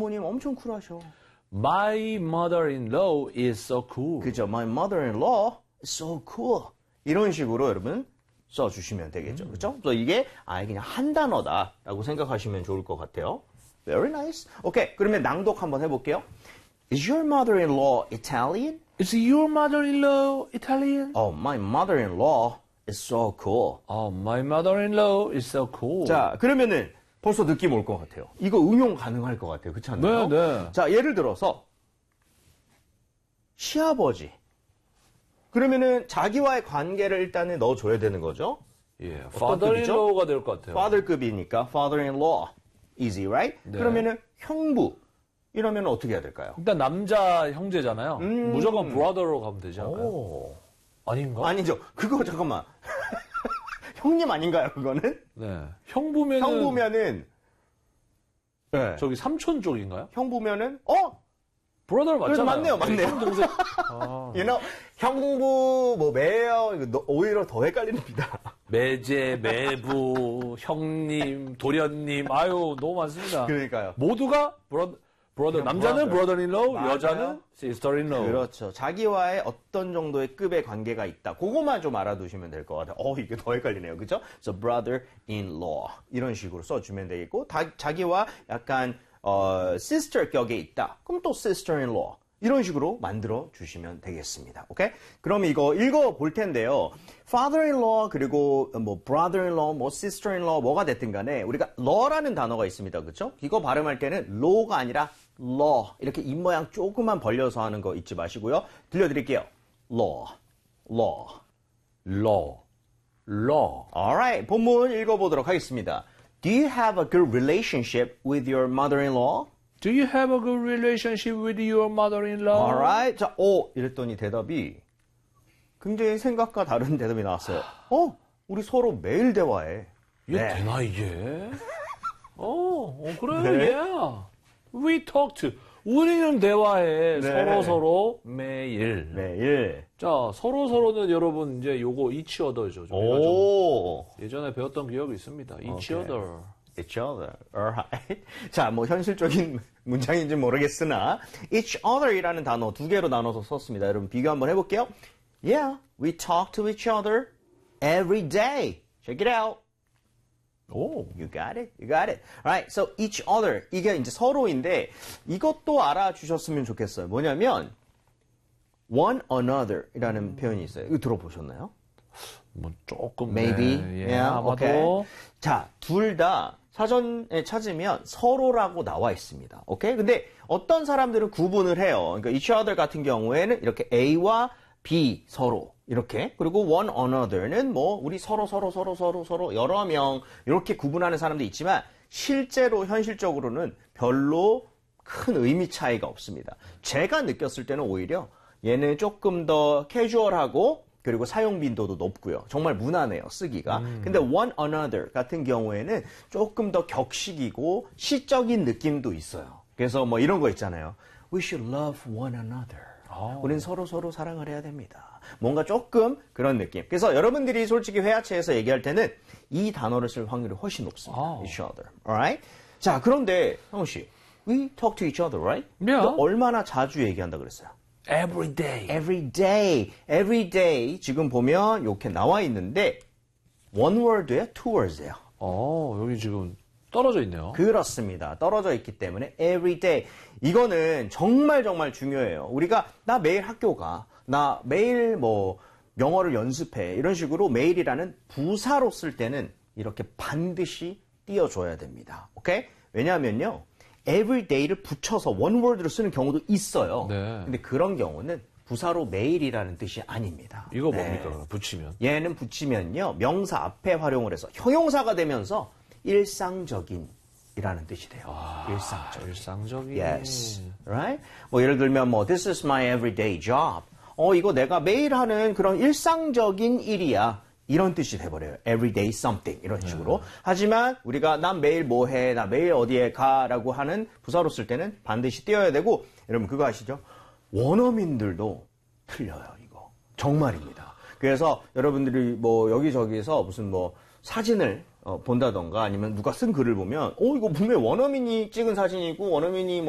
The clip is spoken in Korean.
어머님 엄청 쿨하셔. My mother-in-law is so cool. 그죠? My mother-in-law is so cool. 이런 식으로 여러분 써주시면 되겠죠. 그렇죠? 그래서 이게 아예 그냥 한 단어다라고 생각하시면 좋을 것 같아요. Very nice. 오케이, 그러면 낭독 한번 해볼게요. Is your mother-in-law Italian? Is your mother-in-law Italian? Oh, my mother-in-law is so cool. Oh, my mother-in-law is so cool. 자, 그러면은 벌써 느낌 올 것 같아요. 이거 응용 가능할 것 같아요. 그렇지 않나요? 네, 네. 자, 예를 들어서 시아버지. 그러면은 자기와의 관계를 일단은 넣어줘야 되는 거죠. 예, 어떤 급이죠? father-in-law가 될 것 같아요. father급이니까 father-in-law. easy, right? 네. 그러면은 형부. 이러면 어떻게 해야 될까요? 일단 남자 형제잖아요. 무조건 brother로 가면 되지 않을까요? 오. 아닌가? 아니죠. 그거 잠깐만. 형님 아닌가요, 그거는? 네. 형부면은 형부면은 네. 저기 삼촌 쪽인가요? 형부면은 brother 그래서 맞잖아요. 맞네요. 형 동생. You know, 형부, 뭐, 매형, 이거 오히려 더 헷갈립니다. 매제, 매부, 형님, 도련님, 아유, 너무 많습니다. 그러니까요. 모두가 brother. 남자는 brother-in-law, 맞아요. 여자는 sister-in-law. 그렇죠. 자기와의 어떤 정도의 급의 관계가 있다. 그것만 좀 알아두시면 될 것 같아요. 이게 더 헷갈리네요. 그죠? So, brother-in-law. 이런 식으로 써주면 되겠고, 자기와 약간, sister 격에 있다. 그럼 또 sister-in-law. 이런 식으로 만들어 주시면 되겠습니다. 오케이? 그럼 이거 읽어 볼 텐데요. father-in-law 그리고 뭐 brother-in-law, 뭐 sister-in-law 뭐가 됐든 간에 우리가 law라는 단어가 있습니다. 그렇죠? 이거 발음할 때는 law가 아니라 law. 이렇게 입모양 조금만 벌려서 하는 거 잊지 마시고요. 들려드릴게요. law. law. Alright. 본문 읽어 보도록 하겠습니다. Do you have a good relationship with your mother-in-law? Do you have a good relationship with your mother-in-law? Alright. 자, 이랬더니 대답이 굉장히 생각과 다른 대답이 나왔어요. 우리 서로 매일 대화해. 이게 네. 되나, 이게? 그래요, 네. yeah. We talked. 우리는 대화해. 네. 서로 매일. 매일. 자, 서로는 여러분, 이제 요거 each other죠. 저희가 좀 오. 예전에 배웠던 기억이 있습니다. each 오케이. other. Each other. Alright. 자, 뭐 현실적인 문장인지 모르겠으나 each other이라는 단어 두 개로 나눠서 썼습니다. 여러분 비교 한번 해볼게요. Yeah, we talk to each other every day. Check it out. 오. You got it. You got it. Alright. So each other 이게 이제 서로인데 이것도 알아주셨으면 좋겠어요. 뭐냐면 one another이라는 표현이 있어요. 이거 들어보셨나요? 뭐 조금 Maybe. 네, 예, Yeah, 아마도 okay. 자, 둘 다 사전에 찾으면 서로라고 나와 있습니다. 오케이? 근데 어떤 사람들은 구분을 해요. 그러니까 each other 같은 경우에는 이렇게 A와 B 서로 이렇게 그리고 one another는 뭐 우리 서로 여러 명 이렇게 구분하는 사람도 있지만 실제로 현실적으로는 별로 큰 의미 차이가 없습니다. 제가 느꼈을 때는 오히려 얘는 조금 더 캐주얼하고 그리고 사용 빈도도 높고요. 정말 무난해요, 쓰기가. 근데 one another 같은 경우에는 조금 더 격식이고 시적인 느낌도 있어요. 그래서 뭐 이런 거 있잖아요. We should love one another. 우린 서로 사랑을 해야 됩니다. 뭔가 조금 그런 느낌. 그래서 여러분들이 솔직히 회화체에서 얘기할 때는 이 단어를 쓸 확률이 훨씬 높습니다. each other. Alright? 자, 그런데 형우 씨, we talk to each other, right? Yeah. 또 얼마나 자주 얘기한다 그랬어요? every day. Every day. 지금 보면 이렇게 나와 있는데 one word예요, two words예요. 여기 지금 떨어져 있네요. 그렇습니다. 떨어져 있기 때문에 every day. 이거는 정말 중요해요. 우리가 나 매일 학교 가. 나 매일 뭐 영어를 연습해. 이런 식으로 매일이라는 부사로 쓸 때는 이렇게 반드시 띄워줘야 됩니다. 오케이? 왜냐하면요. everyday를 붙여서 one word로 쓰는 경우도 있어요. 네. 근데 그런 경우는 부사로 매일이라는 뜻이 아닙니다. 이거 뭡니까? 붙이면. 얘는 붙이면요. 명사 앞에 활용을 해서 형용사가 되면서 일상적인이라는 뜻이 돼요. 일상적인. Yes. Right? 뭐 예를 들면 뭐 this is my everyday job. 이거 내가 매일 하는 그런 일상적인 일이야. 이런 뜻이 돼버려요. everyday something 이런 식으로. 하지만 우리가 난 매일 뭐 해, 나 매일 어디에 가라고 하는 부사로 쓸 때는 반드시 띄어야 되고 여러분 그거 아시죠? 원어민들도 틀려요. 이거. 정말입니다. 그래서 여러분들이 뭐 여기저기서 무슨 뭐 사진을 본다던가 아니면 누가 쓴 글을 보면 이거 분명히 원어민이 찍은 사진이고 원어민이 뭐